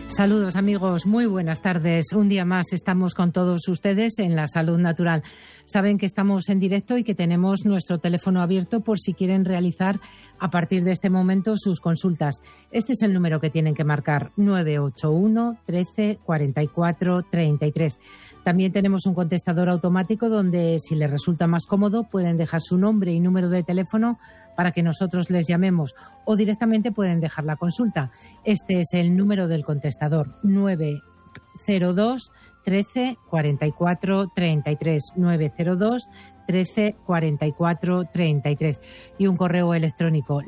Saludos amigos, muy buenas tardes. Un día más estamos con todos ustedes en La Salud Natural. Saben que estamos en directo y que tenemos nuestro teléfono abierto por si quieren realizar a partir de este momento sus consultas. Este es el número que tienen que marcar, 981 13 44 33. También tenemos un contestador automático donde, si les resulta más cómodo, pueden dejar su nombre y número de teléfono para que nosotros les llamemos, o directamente pueden dejar la consulta. Este es el número del contestador, 902 13 44 33, 902 13 44 33, y un correo electrónico,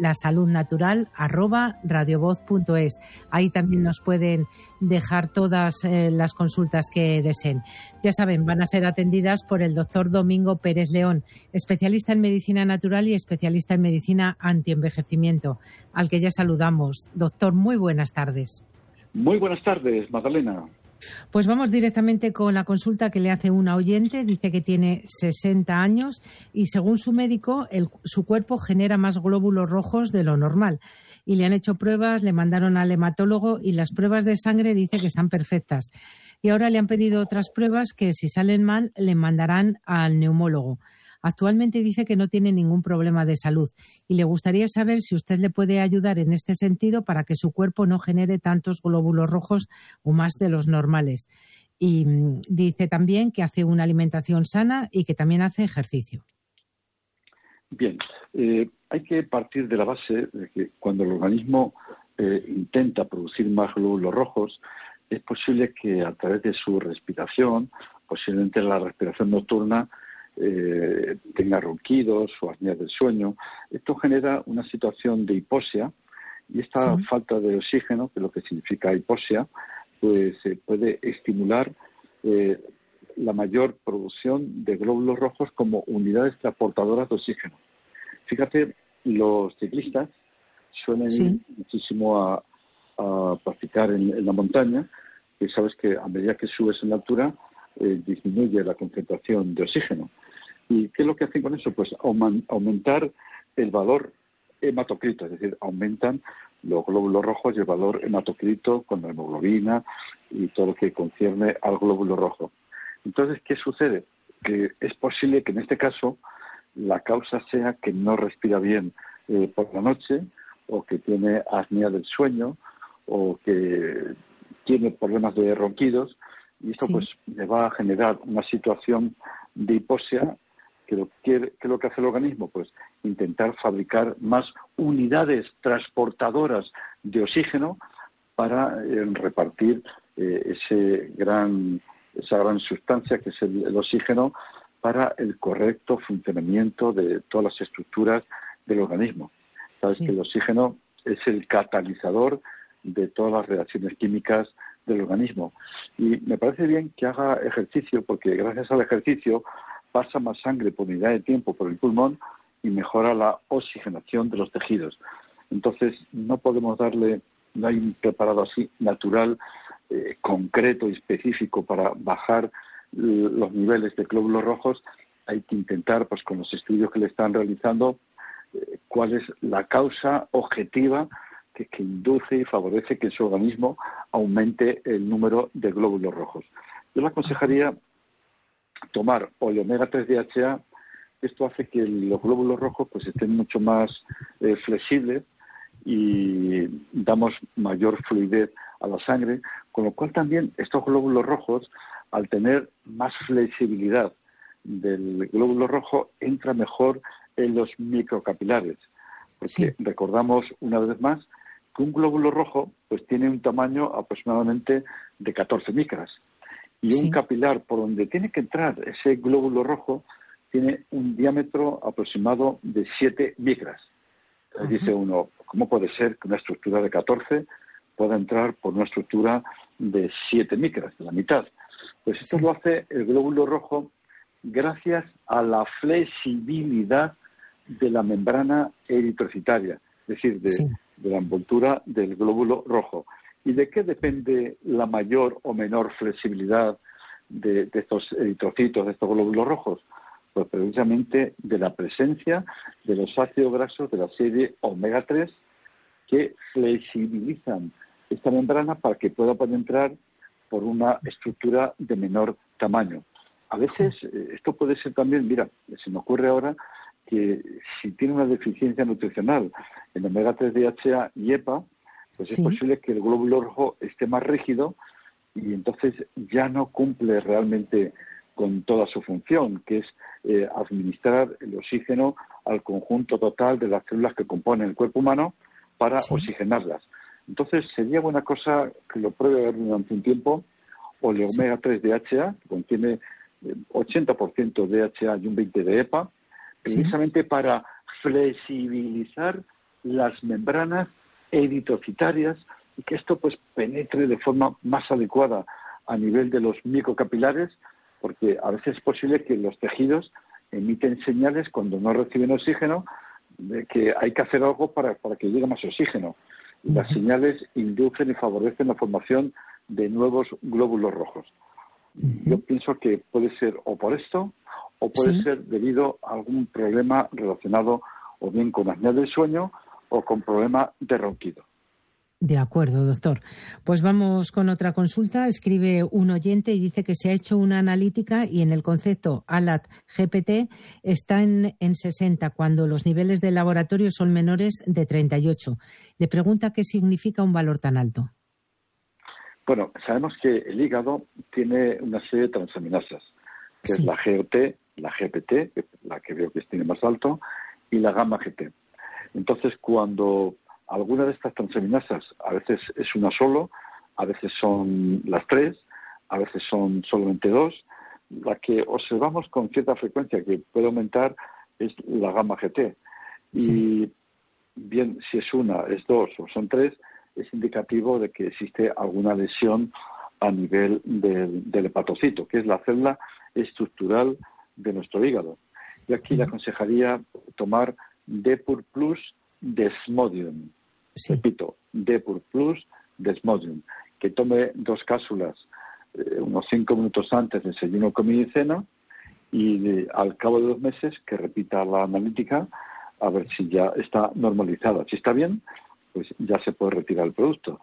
lasaludnatural@radiovoz.es. Ahí también nos pueden dejar todas las consultas que deseen. Ya saben, van a ser atendidas por el doctor Domingo Pérez León, especialista en medicina natural y especialista en medicina antienvejecimiento, al que ya saludamos. Doctor, muy buenas tardes. Muy buenas tardes, Magdalena. Pues vamos directamente con la consulta que le hace una oyente. Dice que tiene 60 años y, según su médico, su cuerpo genera más glóbulos rojos de lo normal. Y le han hecho pruebas, le mandaron al hematólogo y las pruebas de sangre dice que están perfectas. Y ahora le han pedido otras pruebas que, si salen mal, le mandarán al neumólogo. Actualmente dice que no tiene ningún problema de salud y le gustaría saber si usted le puede ayudar en este sentido para que su cuerpo no genere tantos glóbulos rojos o más de los normales. Y dice también que hace una alimentación sana y que también hace ejercicio. Bien, hay que partir de la base de que cuando el organismo intenta producir más glóbulos rojos, es posible que a través de su respiración, posiblemente la respiración nocturna, tenga ronquidos o apnea del sueño. Esto genera una situación de hipoxia, y esta falta de oxígeno, que es lo que significa hipoxia, pues puede estimular la mayor producción de glóbulos rojos como unidades transportadoras de oxígeno. Fíjate, los ciclistas suelen ir muchísimo a practicar en la montaña, y sabes que a medida que subes en la altura disminuye la concentración de oxígeno. ¿Y qué es lo que hacen con eso? Pues aumentar el valor hematocrito, es decir, aumentan los glóbulos rojos y el valor hematocrito con la hemoglobina y todo lo que concierne al glóbulo rojo. Entonces, ¿qué sucede? Que es posible que en este caso la causa sea que no respira bien por la noche, o que tiene apnea del sueño, o que tiene problemas de ronquidos, y esto pues le va a generar una situación de hipoxia. ¿Qué es lo que hace el organismo? Pues intentar fabricar más unidades transportadoras de oxígeno para repartir esa gran sustancia que es el oxígeno para el correcto funcionamiento de todas las estructuras del organismo. Sabes que el oxígeno es el catalizador de todas las reacciones químicas del organismo. Y me parece bien que haga ejercicio, porque gracias al ejercicio pasa más sangre por unidad de tiempo por el pulmón y mejora la oxigenación de los tejidos. Entonces, no podemos no hay un preparado así natural, concreto y específico para bajar los niveles de glóbulos rojos. Hay que intentar, pues con los estudios que le están realizando, cuál es la causa objetiva que induce y favorece que su organismo aumente el número de glóbulos rojos. Yo le aconsejaría tomar omega 3 DHA. Esto hace que los glóbulos rojos pues estén mucho más flexibles y damos mayor fluidez a la sangre, con lo cual también estos glóbulos rojos, al tener más flexibilidad del glóbulo rojo, entra mejor en los microcapilares. Porque recordamos una vez más que un glóbulo rojo pues tiene un tamaño aproximadamente de 14 micras. Y un capilar por donde tiene que entrar ese glóbulo rojo tiene un diámetro aproximado de 7 micras. Entonces dice uno, ¿cómo puede ser que una estructura de 14 pueda entrar por una estructura de 7 micras, de la mitad? Pues esto lo hace el glóbulo rojo gracias a la flexibilidad de la membrana eritrocitaria, es decir, de la envoltura del glóbulo rojo. ¿Y de qué depende la mayor o menor flexibilidad de estos eritrocitos, de estos glóbulos rojos? Pues precisamente de la presencia de los ácidos grasos de la serie omega 3, que flexibilizan esta membrana para que pueda penetrar por una estructura de menor tamaño. A veces esto puede ser también, mira, se me ocurre ahora que si tiene una deficiencia nutricional en omega 3 DHA y EPA, pues es posible que el glóbulo rojo esté más rígido y entonces ya no cumple realmente con toda su función, que es administrar el oxígeno al conjunto total de las células que componen el cuerpo humano para oxigenarlas. Entonces sería buena cosa que lo pruebe durante un tiempo, o el omega 3 DHA, que contiene 80% DHA y un 20% de EPA, precisamente para flexibilizar las membranas eritrocitarias y que esto pues penetre de forma más adecuada a nivel de los microcapilares, porque a veces es posible que los tejidos emiten señales cuando no reciben oxígeno de que hay que hacer algo para que llegue más oxígeno. Y las señales inducen y favorecen la formación de nuevos glóbulos rojos. Yo pienso que puede ser o por esto o puede ser debido a algún problema relacionado o bien con apnea del sueño o con problema de ronquido. De acuerdo, doctor. Pues vamos con otra consulta. Escribe un oyente y dice que se ha hecho una analítica y en el concepto ALAT-GPT está en 60, cuando los niveles de laboratorio son menores de 38. Le pregunta qué significa un valor tan alto. Bueno, sabemos que el hígado tiene una serie de transaminasas, que es la GOT, la GPT, la que veo que tiene más alto, y la gamma GT. Entonces, cuando alguna de estas transaminasas, a veces es una solo, a veces son las 3, a veces son solamente 2. La que observamos con cierta frecuencia que puede aumentar es la gamma GT. Y bien, si es una, es 2 o son 3, es indicativo de que existe alguna lesión a nivel del hepatocito, que es la célula estructural de nuestro hígado. Y aquí le aconsejaría tomar Depur Plus Desmodium. Repito, Depur Plus Desmodium, que tome 2 cápsulas unos 5 minutos antes del desayuno, comida y cena, y al cabo de 2 meses que repita la analítica a ver si ya está normalizada. Si está bien, pues ya se puede retirar el producto.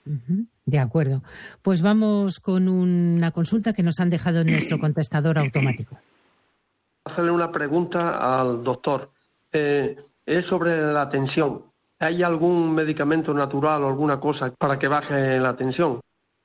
De acuerdo. Pues vamos con una consulta que nos han dejado en nuestro contestador automático. Hacerle una pregunta al doctor. Es sobre la tensión. ¿Hay algún medicamento natural o alguna cosa para que baje la tensión?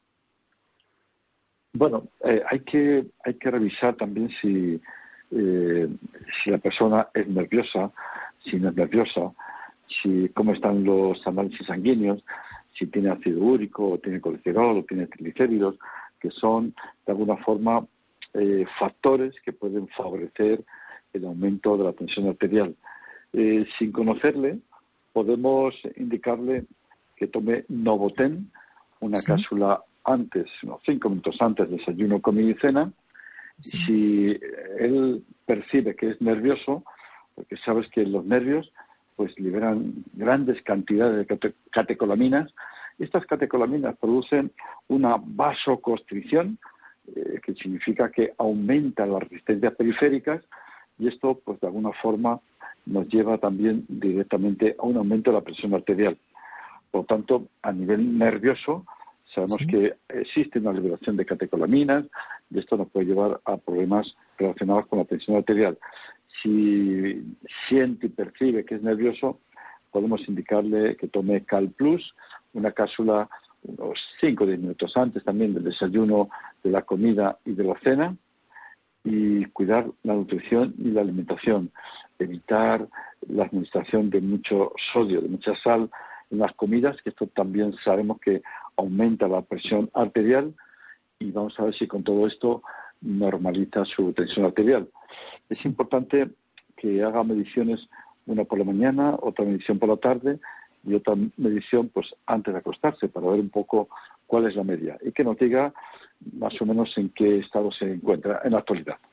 Bueno, hay que revisar también si la persona es nerviosa, si no es nerviosa, cómo están los análisis sanguíneos, si tiene ácido úrico, o tiene colesterol, o tiene triglicéridos, que son de alguna forma factores que pueden favorecer el aumento de la tensión arterial. Sin conocerle, podemos indicarle que tome Novoten, una cápsula antes, unos 5 minutos antes del desayuno, comida y cena. Si él percibe que es nervioso, porque sabes que los nervios pues liberan grandes cantidades de catecolaminas. Estas catecolaminas producen una vasoconstricción, que significa que aumenta las resistencias periféricas, y esto pues de alguna forma nos lleva también directamente a un aumento de la presión arterial. Por lo tanto, a nivel nervioso, sabemos que existe una liberación de catecolaminas y esto nos puede llevar a problemas relacionados con la tensión arterial. Si siente y percibe que es nervioso, podemos indicarle que tome Cal Plus, una cápsula unos 5 o 10 minutos antes también del desayuno, de la comida y de la cena, y cuidar la nutrición y la alimentación, evitar la administración de mucho sodio, de mucha sal en las comidas, que esto también sabemos que aumenta la presión arterial, y vamos a ver si con todo esto normaliza su tensión arterial. Es importante que haga mediciones, una por la mañana, otra medición por la tarde y otra medición pues antes de acostarse, para ver un poco cuál es la media y que nos diga más o menos en qué estado se encuentra en la actualidad.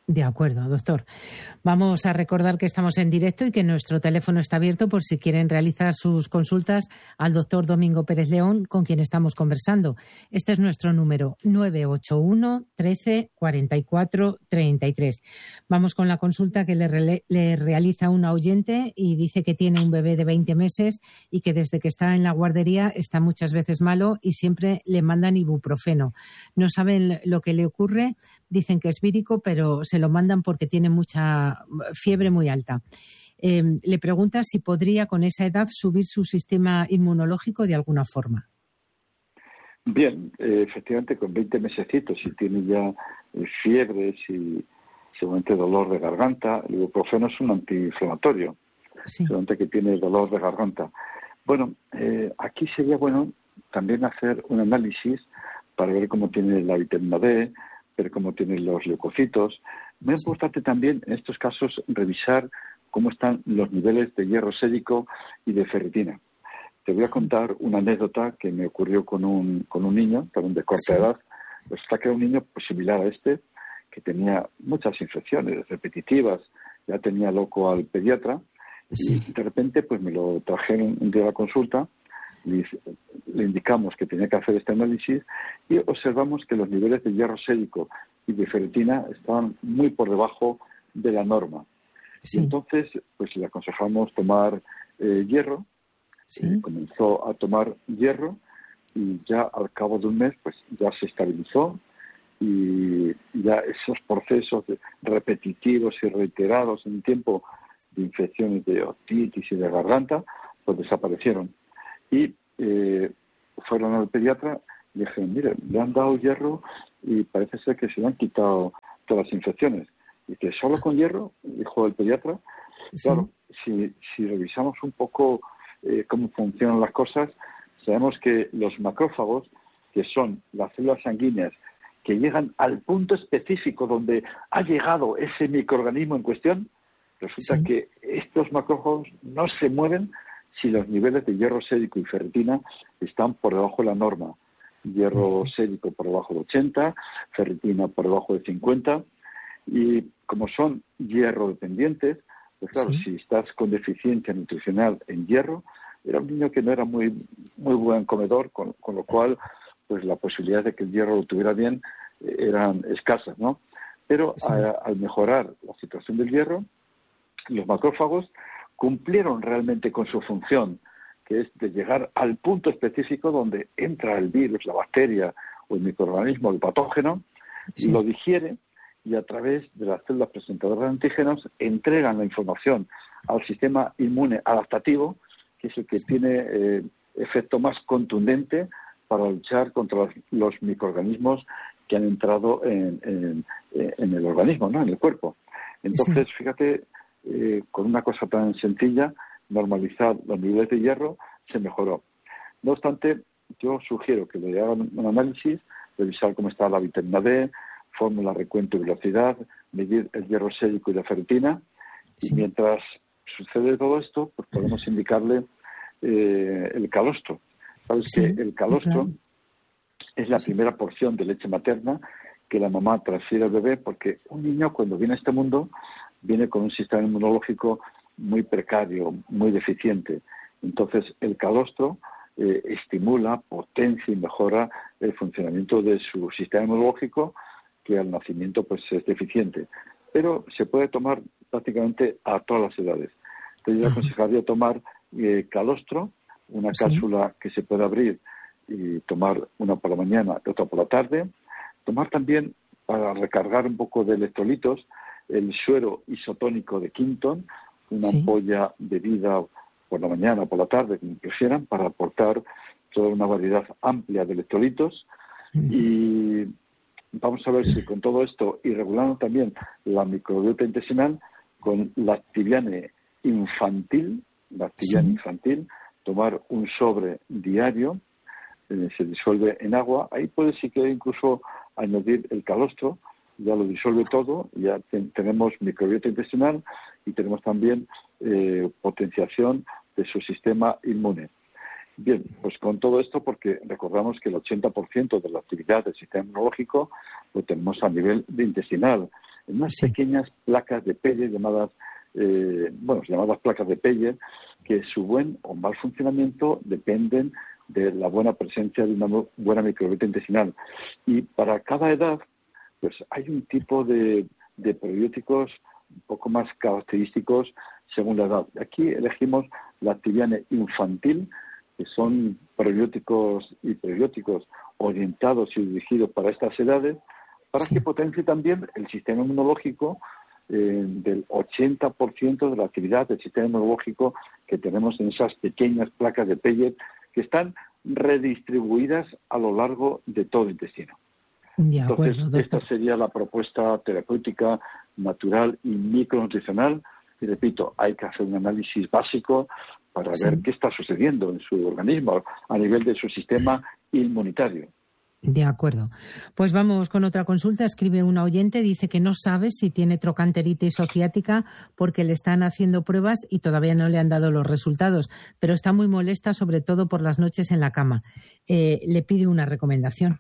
De acuerdo, doctor. Vamos a recordar que estamos en directo y que nuestro teléfono está abierto por si quieren realizar sus consultas al doctor Domingo Pérez León, con quien estamos conversando. Este es nuestro número, 981 13 44 33. Vamos con la consulta que le realiza una oyente y dice que tiene un bebé de 20 meses y que desde que está en la guardería está muchas veces malo y siempre le mandan ibuprofeno. No saben lo que le ocurre, dicen que es vírico, pero se lo mandan porque tiene mucha fiebre muy alta. Le pregunta si podría con esa edad subir su sistema inmunológico de alguna forma. Bien, efectivamente con 20 mesecitos, si tiene ya fiebres y seguramente dolor de garganta, el ibuprofeno es un antiinflamatorio, Sí. seguramente que tiene dolor de garganta. Bueno, aquí sería bueno también hacer un análisis para ver cómo tiene la vitamina D, ver cómo tienen los leucocitos. Muy importante también en estos casos revisar cómo están los niveles de hierro sérico y de ferritina. Te voy a contar una anécdota que me ocurrió con un niño, también de corta edad. Resulta que era un niño pues, similar a este, que tenía muchas infecciones repetitivas, ya tenía loco al pediatra, y de repente pues me lo trajeron un día a la consulta. Le indicamos que tenía que hacer este análisis y observamos que los niveles de hierro sérico y de ferritina estaban muy por debajo de la norma. Sí. Y entonces, pues le aconsejamos tomar hierro. Sí. Comenzó a tomar hierro y ya al cabo de un mes, pues ya se estabilizó y ya esos procesos repetitivos y reiterados en el tiempo de infecciones de otitis y de garganta, pues desaparecieron. Y fueron al pediatra y dijeron, mire, le han dado hierro y parece ser que se le han quitado todas las infecciones. Y que solo con hierro, dijo el pediatra. Sí. Claro, si revisamos un poco cómo funcionan las cosas, sabemos que los macrófagos, que son las células sanguíneas que llegan al punto específico donde ha llegado ese microorganismo en cuestión, resulta que estos macrófagos no se mueven si los niveles de hierro sérico y ferritina están por debajo de la norma. Hierro sérico por debajo de 80, ferritina por debajo de 50. Y como son hierro dependientes, pues claro, si estás con deficiencia nutricional en hierro, era un niño que no era muy buen comedor, con lo cual pues la posibilidad de que el hierro lo tuviera bien eran escasas, ¿no? Pero al mejorar la situación del hierro, los macrófagos cumplieron realmente con su función, que es de llegar al punto específico donde entra el virus, la bacteria o el microorganismo, el patógeno, y lo digiere, y a través de las células presentadoras de antígenos entregan la información al sistema inmune adaptativo, que es el que tiene efecto más contundente para luchar contra los microorganismos que han entrado en el organismo, ¿no? En el cuerpo. Entonces, fíjate, con una cosa tan sencilla, normalizar los niveles de hierro, se mejoró. No obstante, yo sugiero que le hagan un análisis, revisar cómo está la vitamina D, fórmula, recuento y velocidad, medir el hierro sérico y la ferritina. Y mientras sucede todo esto, pues podemos indicarle el calostro. Sabes que el calostro es la primera porción de leche materna que la mamá transfiere al bebé, porque un niño cuando viene a este mundo viene con un sistema inmunológico muy precario, muy deficiente. Entonces el calostro estimula, potencia y mejora el funcionamiento de su sistema inmunológico, que al nacimiento pues es deficiente. Pero se puede tomar prácticamente a todas las edades. Entonces yo aconsejaría tomar calostro, una cápsula que se puede abrir y tomar una por la mañana y otra por la tarde. Tomar también, para recargar un poco de electrolitos, el suero isotónico de Quinton, una ampolla bebida por la mañana o por la tarde, como prefieran, para aportar toda una variedad amplia de electrolitos. Y vamos a ver si con todo esto, y regulando también la microbiota intestinal, con lactibiane infantil, tomar un sobre diario, se disuelve en agua. Ahí puede sí que incluso añadir el calostro, ya lo disuelve todo, ya tenemos microbiota intestinal y tenemos también potenciación de su sistema inmune. Bien, pues con todo esto, porque recordamos que el 80% de la actividad del sistema inmunológico lo tenemos a nivel intestinal. en unas pequeñas placas de Pelle llamadas placas de Pelle, que su buen o mal funcionamiento dependen de la buena presencia de una buena microbiota intestinal. Y para cada edad, pues hay un tipo de probióticos un poco más característicos según la edad. Aquí elegimos la Activiane infantil, que son probióticos y prebióticos orientados y dirigidos para estas edades, para que potencie también el sistema inmunológico del 80% de la actividad del sistema inmunológico que tenemos en esas pequeñas placas de Pelle que están redistribuidas a lo largo de todo el intestino. Entonces, esta sería la propuesta terapéutica, natural y micronutricional. Y repito, hay que hacer un análisis básico para ver qué está sucediendo en su organismo a nivel de su sistema inmunitario. De acuerdo. Pues vamos con otra consulta. Escribe una oyente, dice que no sabe si tiene trocanteritis o ciática porque le están haciendo pruebas y todavía no le han dado los resultados, pero está muy molesta, sobre todo por las noches en la cama. Le pide una recomendación.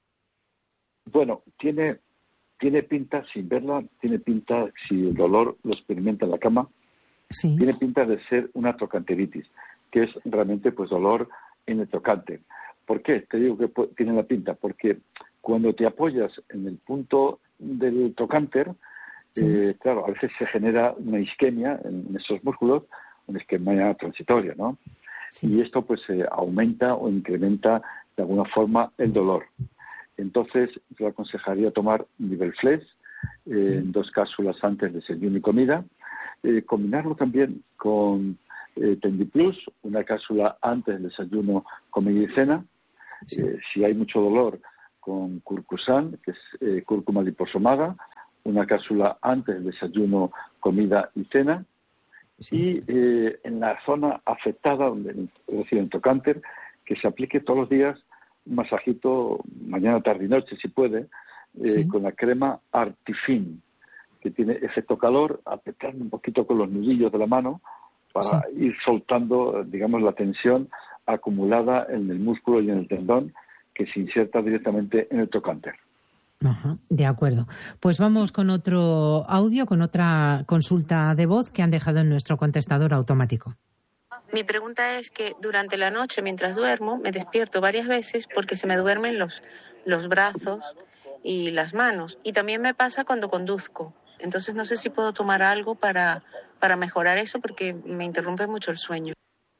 Bueno, tiene pinta, sin verla, tiene pinta, si el dolor lo experimenta en la cama, tiene pinta de ser una trocanteritis, que es realmente pues dolor en el trocánter. ¿Por qué? Te digo que tiene la pinta, porque cuando te apoyas en el punto del trocánter, claro, a veces se genera una isquemia en esos músculos, una isquemia transitoria, ¿no? Y esto pues aumenta o incrementa de alguna forma el dolor. Entonces, yo aconsejaría tomar Nivelflex, 2 cápsulas antes de desayuno y comida, combinarlo también con Tendiplus, 1 cápsula antes del desayuno, comida y cena. Si hay mucho dolor, con Curcusan, que es cúrcuma liposomada, 1 cápsula antes del desayuno, comida y cena. Y en la zona afectada, es decir, en trocánter, que se aplique todos los días un masajito, mañana, tarde y noche, si puede, con la crema Artifin, que tiene efecto calor, apretando un poquito con los nudillos de la mano para ir soltando, digamos, la tensión acumulada en el músculo y en el tendón que se inserta directamente en el trocánter. Ajá, de acuerdo. Pues vamos con otro audio, con otra consulta de voz que han dejado en nuestro contestador automático. Mi pregunta es que durante la noche, mientras duermo, me despierto varias veces porque se me duermen los brazos y las manos. Y también me pasa cuando conduzco. Entonces no sé si puedo tomar algo para mejorar eso porque me interrumpe mucho el sueño.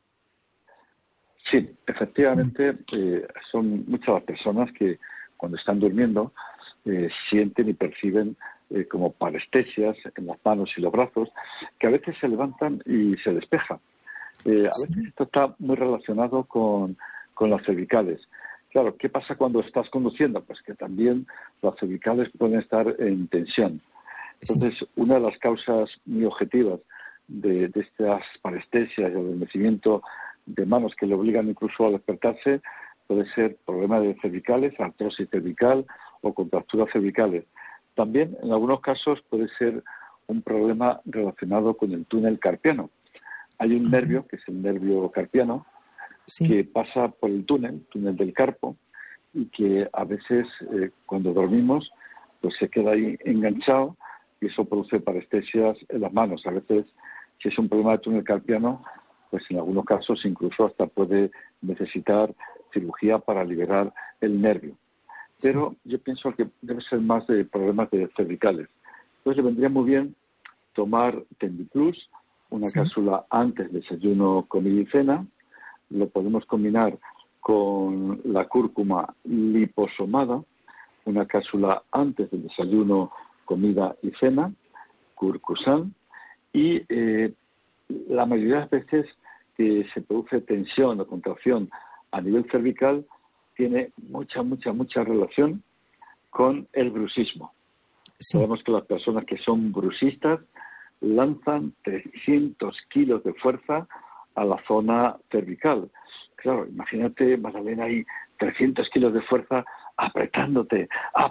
Sí, efectivamente, son muchas las personas que cuando están durmiendo sienten y perciben como parestesias en las manos y los brazos, que a veces se levantan y se despejan. A veces esto está muy relacionado con las cervicales. Claro, ¿qué pasa cuando estás conduciendo? Pues que también las cervicales pueden estar en tensión. Entonces, una de las causas muy objetivas de estas parestesias y adormecimiento de manos que le obligan incluso a despertarse puede ser problemas de cervicales, artrosis cervical o contracturas cervicales. También, en algunos casos, puede ser un problema relacionado con el túnel carpiano. Hay un nervio, que es el nervio carpiano, que pasa por el túnel del carpo, y que a veces, cuando dormimos, pues se queda ahí enganchado y eso produce parestesias en las manos. A veces, si es un problema de túnel carpiano, pues en algunos casos incluso hasta puede necesitar cirugía para liberar el nervio. Pero yo pienso que debe ser más de problemas de cervicales. Entonces le vendría muy bien tomar Tendiplus, 1 cápsula antes del desayuno, comida y cena. Lo podemos combinar con la cúrcuma liposomada, 1 cápsula antes del desayuno, comida y cena, Curcusan. Y la mayoría de las veces que se produce tensión o contracción a nivel cervical tiene mucha relación con el bruxismo. Sabemos que las personas que son bruxistas lanzan 300 kilos de fuerza a la zona cervical. Claro, imagínate, Magdalena, ahí 300 kilos de fuerza apretándote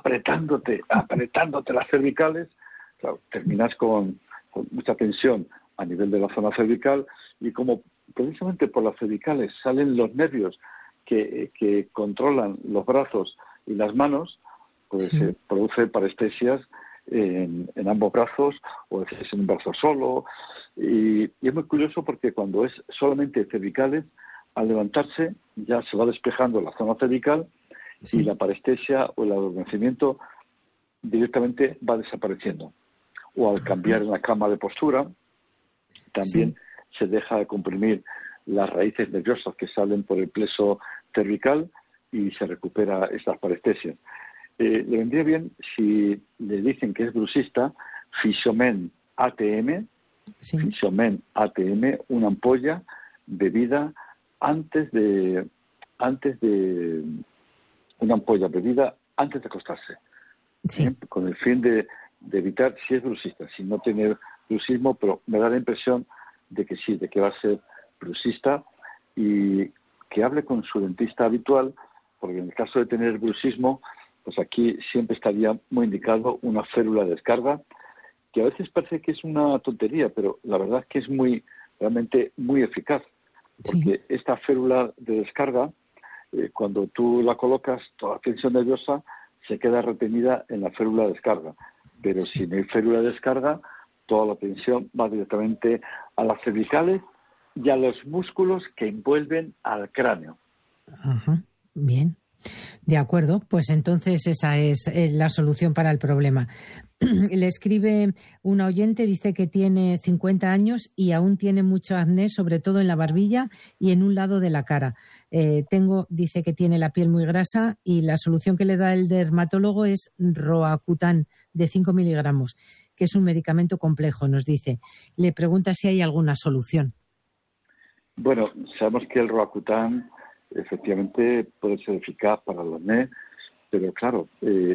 las cervicales. Claro, terminas con mucha tensión a nivel de la zona cervical, y como precisamente por las cervicales salen los nervios que controlan los brazos y las manos, pues se produce parestesias en ambos brazos o a veces en un brazo solo. Y es muy curioso porque cuando es solamente cervicales, al levantarse ya se va despejando la zona cervical y la parestesia o el adormecimiento directamente va desapareciendo. O al cambiar en la cama de postura, también se deja de comprimir las raíces nerviosas que salen por el plexo cervical y se recupera estas parestesias. Le vendría bien si le dicen que es bruxista, Fisomen ATM, Fisomen ATM, una ampolla bebida antes de una ampolla bebida antes de acostarse, con el fin de evitar, si es bruxista, si no tiene bruxismo, pero me da la impresión de que sí, de que va a ser bruxista, y que hable con su dentista habitual, porque en el caso de tener bruxismo, pues aquí siempre estaría muy indicado una férula de descarga, que a veces parece que es una tontería, pero la verdad es que es realmente muy eficaz, porque esta férula de descarga, cuando tú la colocas, toda la tensión nerviosa se queda retenida en la férula de descarga, pero si no hay férula de descarga, toda la tensión va directamente a las cervicales y a los músculos que envuelven al cráneo. Ajá, bien. De acuerdo, pues entonces esa es la solución para el problema. Le escribe una oyente, dice que tiene 50 años y aún tiene mucho acné, sobre todo en la barbilla y en un lado de la cara. Dice que tiene la piel muy grasa y la solución que le da el dermatólogo es Roacutan de 5 miligramos, que es un medicamento complejo, nos dice. Le pregunta si hay alguna solución. Bueno, sabemos que el Roacutan efectivamente puede ser eficaz para el acné, pero claro,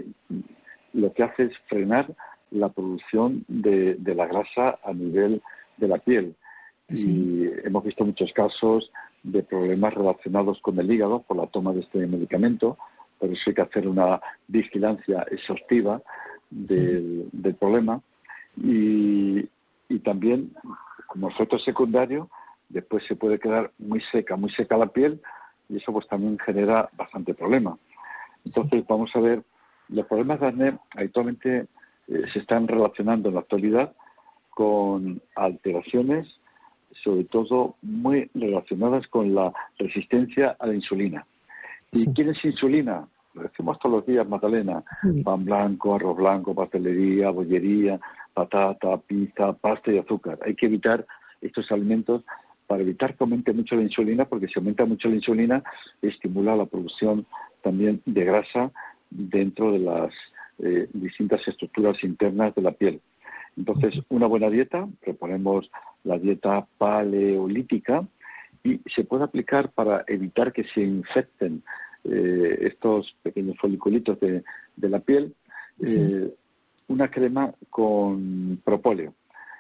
lo que hace es frenar la producción de la grasa a nivel de la piel. Y hemos visto muchos casos de problemas relacionados con el hígado por la toma de este medicamento, por eso hay que hacer una vigilancia exhaustiva del problema. Y también, como efecto secundario, después se puede quedar muy seca la piel, y eso pues también genera bastante problema. Entonces vamos a ver, los problemas de acné habitualmente se están relacionando en la actualidad con alteraciones, sobre todo muy relacionadas con la resistencia a la insulina. ¿Y quién es insulina? Lo decimos todos los días, Magdalena: pan blanco, arroz blanco, pastelería, bollería, patata, pizza, pasta y azúcar. Hay que evitar estos alimentos para evitar que aumente mucho la insulina, porque si aumenta mucho la insulina, estimula la producción también de grasa dentro de las distintas estructuras internas de la piel. Entonces, una buena dieta, proponemos la dieta paleolítica, y se puede aplicar para evitar que se infecten estos pequeños foliculitos de la piel, una crema con propóleo.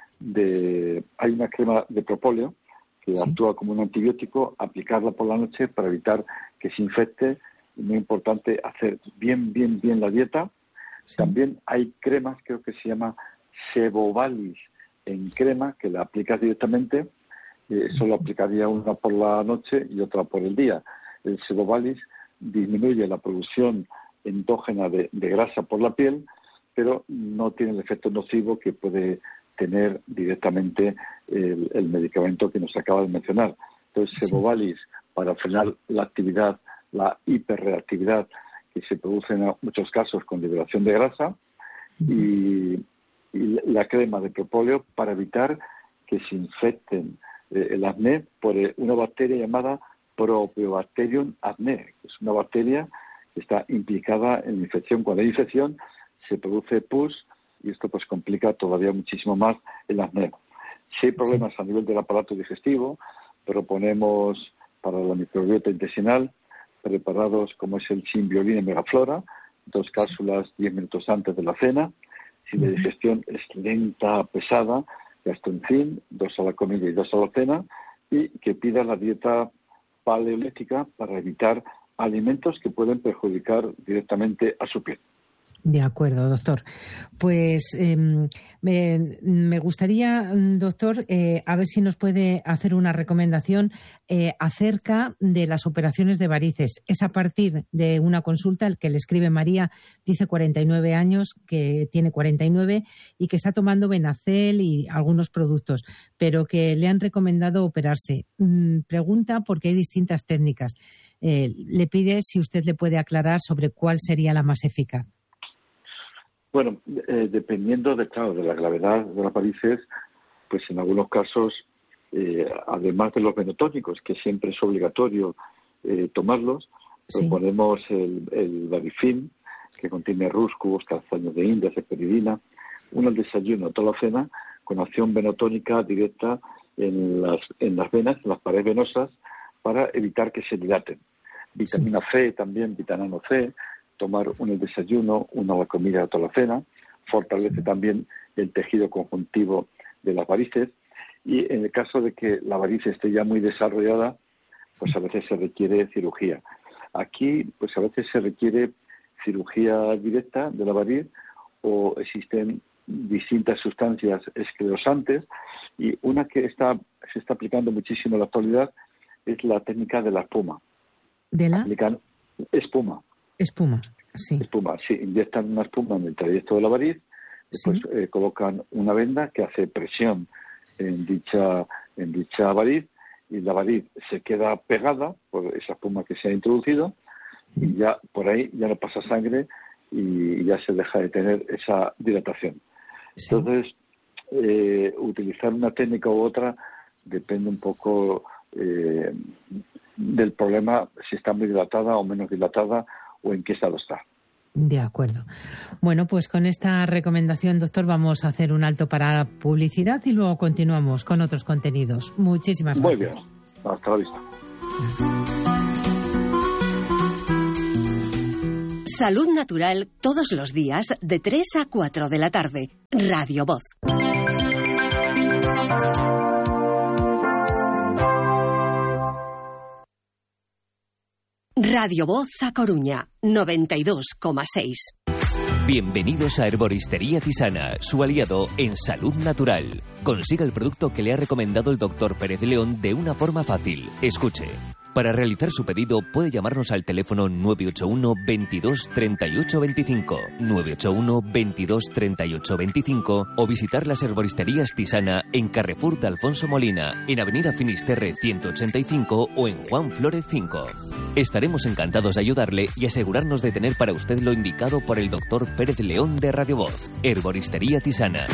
Hay una crema de propóleo que actúa como un antibiótico, aplicarla por la noche para evitar que se infecte. Y muy importante hacer bien la dieta. También hay cremas, creo que se llama Sebovalis en crema, que la aplicas directamente. Solo aplicaría una por la noche y otra por el día. El Sebovalis disminuye la producción endógena de grasa por la piel, pero no tiene el efecto nocivo que puede tener directamente el medicamento que nos acaba de mencionar. Entonces, Sebovalis, para frenar la actividad, la hiperreactividad que se produce en muchos casos con liberación de grasa, y la crema de propóleo para evitar que se infecten el acné por una bacteria llamada Propionibacterium acne, que es una bacteria que está implicada en la infección. Cuando hay infección se produce pus, y esto pues complica todavía muchísimo más el acné. Si hay problemas a nivel del aparato digestivo, proponemos para la microbiota intestinal preparados como es el Symbiolin en Megaflora, 2 cápsulas 10 minutos antes de la cena. Si la digestión es lenta, pesada, Gastrenzin, 2 a la comida y 2 a la cena, y que pida la dieta paleolítica para evitar alimentos que pueden perjudicar directamente a su piel. De acuerdo, doctor. Pues me gustaría, doctor, a ver si nos puede hacer una recomendación acerca de las operaciones de varices. Es a partir de una consulta, el que le escribe María dice 49 años, que tiene 49 y que está tomando Benacel y algunos productos, pero que le han recomendado operarse. Pregunta porque hay distintas técnicas. Le pide si usted le puede aclarar sobre cuál sería la más eficaz. Bueno, dependiendo de la gravedad de las varices, pues en algunos casos, además de los venotónicos, que siempre es obligatorio tomarlos, Sí. proponemos el Varifin, que contiene rúsculos, castaños de India, ceperidina, uno al desayuno, toda la cena, con acción venotónica directa en las venas, en las paredes venosas, para evitar que se dilaten. Vitamina C también, vitamina C, tomar uno al desayuno, uno a la comida, otra a la cena, fortalece también el tejido conjuntivo de las varices, y en el caso de que la varice esté ya muy desarrollada, pues a veces se requiere cirugía. Aquí, pues a veces se requiere cirugía directa de la variz, o existen distintas sustancias esclerosantes, y una que se está aplicando muchísimo en la actualidad es la técnica de la espuma. ¿De la? Aplican espuma. Espuma, sí. Espuma, sí, inyectan una espuma en el trayecto de la variz, después Sí. colocan una venda que hace presión en dicha variz, y la variz se queda pegada por esa espuma que se ha introducido, y ya por ahí ya no pasa sangre y ya se deja de tener esa dilatación. Sí. Entonces, utilizar una técnica u otra depende un poco del problema, si está muy dilatada o menos dilatada, o en qué estado está. De acuerdo. Bueno, pues con esta recomendación, doctor, vamos a hacer un alto para publicidad y luego continuamos con otros contenidos. Muchísimas Muy gracias. bien. Hasta la vista. Salud Natural todos los días de 3 a 4 de la tarde. Radio Voz. Radio Voz a Coruña, 92,6. Bienvenidos a Herboristería Tisana, su aliado en salud natural. Consiga el producto que le ha recomendado el doctor Pérez León de una forma fácil. Escuche. Para realizar su pedido puede llamarnos al teléfono 981 22 38 25, 981 22 38 25 o visitar las herboristerías Tisana en Carrefour de Alfonso Molina, en Avenida Finisterre 185 o en Juan Flórez 5. Estaremos encantados de ayudarle y asegurarnos de tener para usted lo indicado por el doctor Pérez León de Radio Voz. Herboristería Tisana.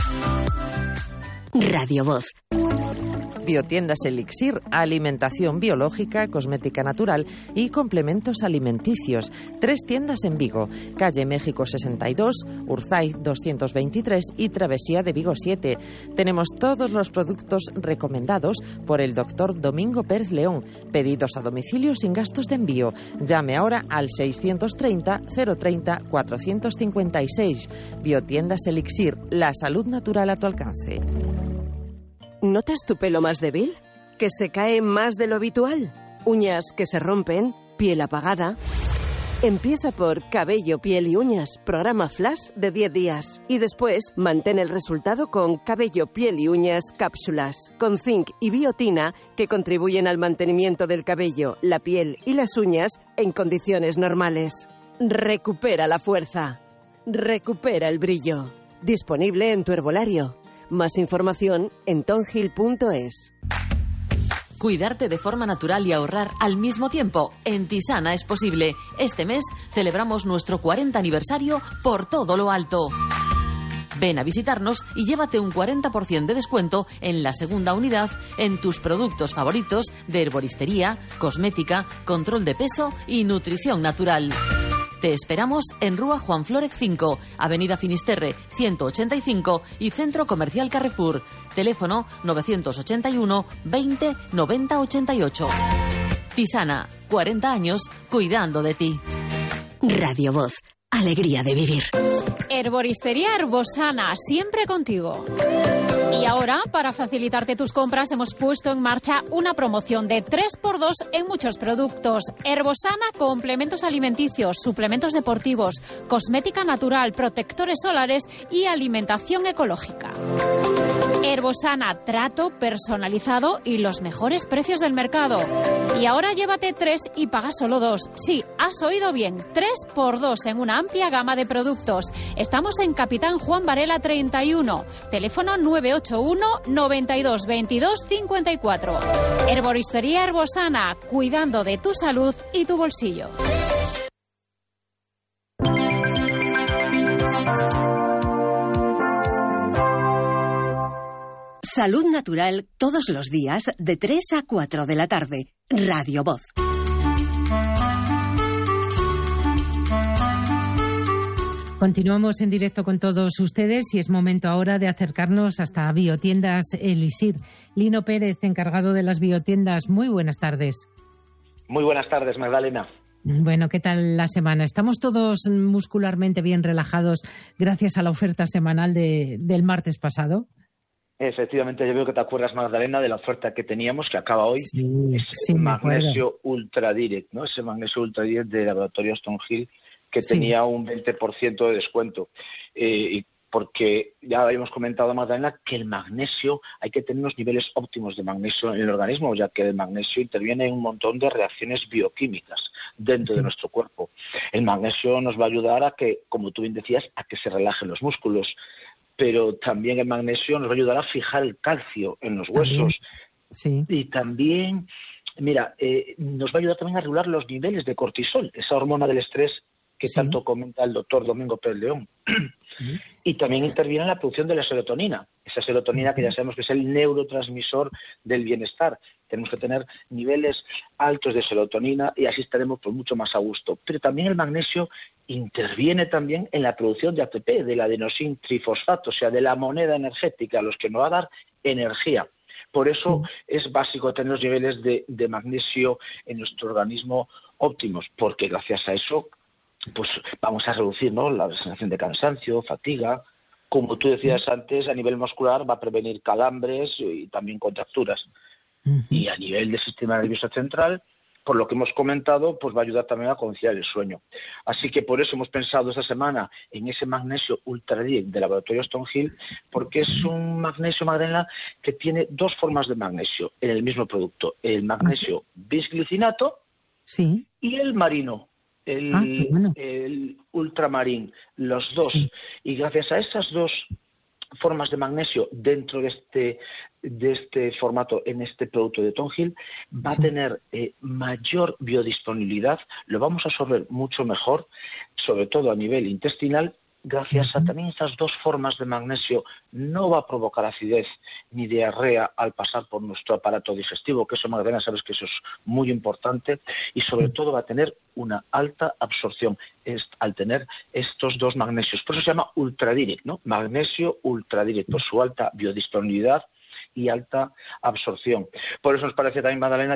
Radio Voz. Biotiendas Elixir, alimentación biológica, cosmética natural y complementos alimenticios. 3 tiendas en Vigo, calle México 62, Urzay 223 y Travesía de Vigo 7. Tenemos todos los productos recomendados por el doctor Domingo Pérez León. Pedidos a domicilio sin gastos de envío. Llame ahora al 630 030 456. Biotiendas Elixir, la salud natural a tu alcance. ¿Notas tu pelo más débil? ¿Que se cae más de lo habitual? ¿Uñas que se rompen? ¿Piel apagada? Empieza por Cabello, Piel y Uñas, programa Flash de 10 días. Y después mantén el resultado con Cabello, Piel y Uñas cápsulas, con zinc y biotina que contribuyen al mantenimiento del cabello, la piel y las uñas en condiciones normales. Recupera la fuerza. Recupera el brillo. Disponible en tu herbolario. Más información en tonhill.es. Cuidarte de forma natural y ahorrar al mismo tiempo. En Tisana es posible. Este mes celebramos nuestro 40 aniversario por todo lo alto. Ven a visitarnos y llévate un 40% de descuento en la segunda unidad en tus productos favoritos de herboristería, cosmética, control de peso y nutrición natural. Te esperamos en Rúa Juan Flórez 5, Avenida Finisterre 185 y Centro Comercial Carrefour. Teléfono 981 20 90 88. Tisana, 40 años cuidando de ti. Radio Voz, alegría de vivir. Herboristería Herbosana, siempre contigo. Y ahora, para facilitarte tus compras, hemos puesto en marcha una promoción de 3x2 en muchos productos. Herbosana, complementos alimenticios, suplementos deportivos, cosmética natural, protectores solares y alimentación ecológica. Herbosana, trato personalizado y los mejores precios del mercado. Y ahora llévate 3 y paga solo 2. Sí, has oído bien, 3x2 en una amplia gama de productos. Estamos en Capitán Juan Varela 31, teléfono 981 92 22 54. Herboristería Herbosana, cuidando de tu salud y tu bolsillo. Salud Natural todos los días de 3 a 4 de la tarde. Radio Voz. Continuamos en directo con todos ustedes y es momento ahora de acercarnos hasta Biotiendas Elixir. Lino Pérez, encargado de las biotiendas, muy buenas tardes. Muy buenas tardes, Magdalena. Bueno, ¿qué tal la semana? ¿Estamos todos muscularmente bien relajados gracias a la oferta semanal del martes pasado? Efectivamente, yo veo que te acuerdas, Magdalena, de la oferta que teníamos, que acaba hoy. Sí, Magnesio Ultra Direct, ¿no? Ese Magnesio Ultra Direct de Laboratorio Stonehill, que tenía un 20% de descuento. Y porque ya habíamos comentado, Magdalena, que el magnesio, hay que tener unos niveles óptimos de magnesio en el organismo, ya que el magnesio interviene en un montón de reacciones bioquímicas dentro de nuestro cuerpo. El magnesio nos va a ayudar a que, como tú bien decías, a que se relajen los músculos, pero también el magnesio nos va a ayudar a fijar el calcio en los huesos. Sí. Y también, mira, nos va a ayudar también a regular los niveles de cortisol, esa hormona del estrés que tanto comenta el doctor Domingo Pérez León. Y también interviene en la producción de la serotonina, esa serotonina que ya sabemos que es el neurotransmisor del bienestar. Tenemos que tener niveles altos de serotonina y así estaremos pues mucho más a gusto. Pero también el magnesio interviene también en la producción de ATP, del adenosín trifosfato, o sea, de la moneda energética, los que nos va a dar energía. Por eso es básico tener los niveles de magnesio en nuestro organismo óptimos, porque gracias a eso pues vamos a reducir, ¿no?, la sensación de cansancio, fatiga. Como tú decías antes, a nivel muscular va a prevenir calambres y también contracturas. Y a nivel del sistema nervioso central, por lo que hemos comentado, pues va a ayudar también a conciliar el sueño. Así que por eso hemos pensado esta semana en ese magnesio Ultra Direct del Laboratorio Stonehill, porque es un magnesio, Magdalena, que tiene dos formas de magnesio en el mismo producto: el magnesio bisglicinato y el marino. El ultramarín, los dos. Y gracias a esas dos formas de magnesio dentro de este formato, en este producto de Stonehill, va a tener mayor biodisponibilidad, lo vamos a absorber mucho mejor, sobre todo a nivel intestinal. Gracias a también estas dos formas de magnesio, no va a provocar acidez ni diarrea al pasar por nuestro aparato digestivo, que eso, Magdalena, sabes que eso es muy importante, y sobre todo va a tener una alta absorción al tener estos dos magnesios. Por eso se llama Ultra Direct, ¿no? Magnesio Ultra Direct, por su alta biodisponibilidad y alta absorción. Por eso nos parece también, Magdalena,